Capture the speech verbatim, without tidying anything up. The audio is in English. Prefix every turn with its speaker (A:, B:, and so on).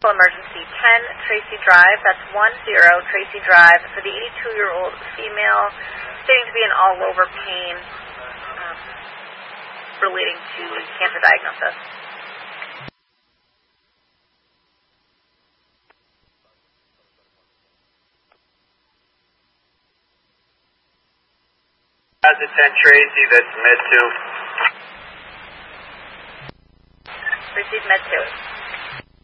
A: Emergency ten, Tracy Drive. That's one zero, Tracy Drive, for the eighty-two-year-old female stating to be in all-over pain um, relating to cancer diagnosis.
B: That's a ten Tracy, that's med two.
A: Received med two.